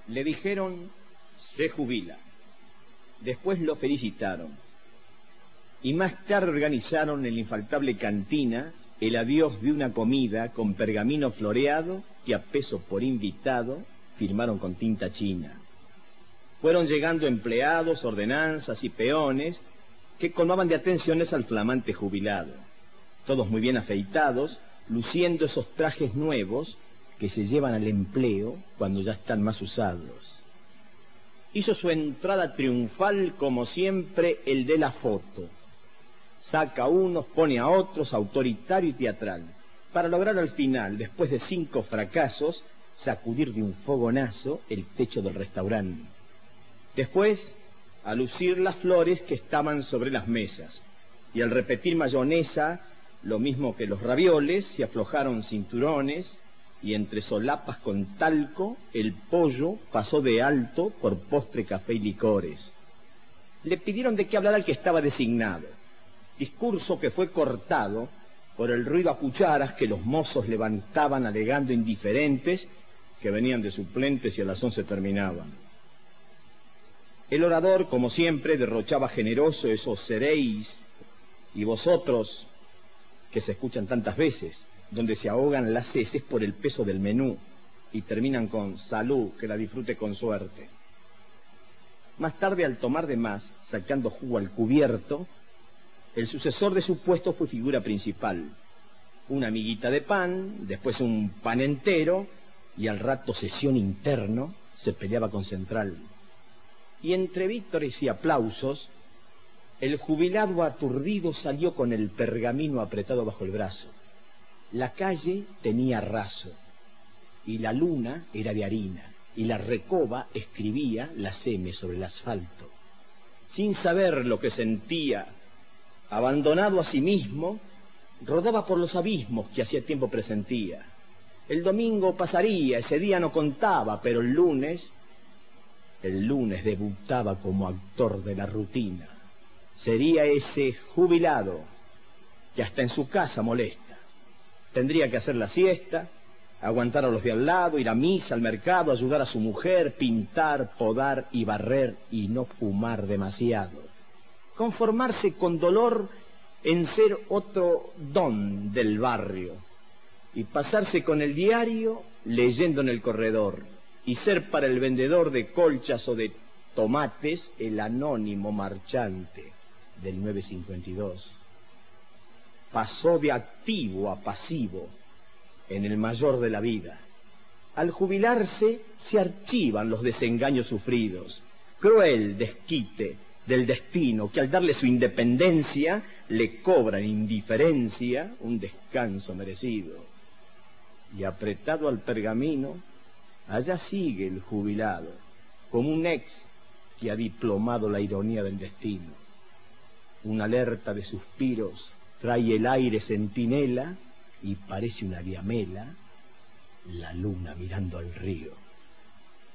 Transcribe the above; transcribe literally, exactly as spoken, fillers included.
Le dijeron, se jubila. Después lo felicitaron. Y más tarde organizaron en la infaltable cantina el adiós de una comida con pergamino floreado que a peso por invitado firmaron con tinta china. Fueron llegando empleados, ordenanzas y peones que colmaban de atenciones al flamante jubilado, todos muy bien afeitados, luciendo esos trajes nuevos que se llevan al empleo cuando ya están más usados. Hizo su entrada triunfal como siempre el de la foto. Saca a unos, pone a otros, autoritario y teatral, para lograr al final, después de cinco fracasos, sacudir de un fogonazo el techo del restaurante. Después, a lucir las flores que estaban sobre las mesas, y al repetir mayonesa, lo mismo que los ravioles, se aflojaron cinturones, y entre solapas con talco, el pollo pasó de alto por postre, café y licores. Le pidieron de qué hablar al que estaba designado, discurso que fue cortado por el ruido a cucharas que los mozos levantaban alegando indiferentes que venían de suplentes y a las once terminaban. El orador, como siempre, derrochaba generoso esos seréis y vosotros que se escuchan tantas veces, donde se ahogan las heces por el peso del menú y terminan con salud, que la disfrute con suerte. Más tarde, al tomar de más, sacando jugo al cubierto, el sucesor de su puesto fue figura principal. Una miguita de pan, después un pan entero, y al rato sesión interno, se peleaba con Central. Y entre vítores y aplausos, el jubilado aturdido salió con el pergamino apretado bajo el brazo. La calle tenía raso, y la luna era de harina, y la recoba escribía las eme sobre el asfalto. Sin saber lo que sentía, abandonado a sí mismo, rodaba por los abismos que hacía tiempo presentía. El domingo pasaría, ese día no contaba, pero el lunes, el lunes debutaba como actor de la rutina. Sería ese jubilado que hasta en su casa molesta. Tendría que hacer la siesta, aguantar a los de al lado, ir a misa, al mercado, ayudar a su mujer, pintar, podar y barrer y no fumar demasiado. Conformarse con dolor en ser otro don del barrio y pasarse con el diario leyendo en el corredor y ser para el vendedor de colchas o de tomates el anónimo marchante del nueve cincuenta y dos. Pasó de activo a pasivo en el mayor de la vida. Al jubilarse se archivan los desengaños sufridos, cruel desquite del destino que al darle su independencia le cobra en indiferencia un descanso merecido. Y apretado al pergamino, allá sigue el jubilado, como un ex que ha diplomado la ironía del destino. Una alerta de suspiros trae el aire centinela y parece una diamela la luna mirando al río.